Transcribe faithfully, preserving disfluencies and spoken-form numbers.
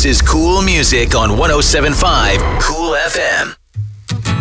This is Cool Music on one oh seven point five Cool F M.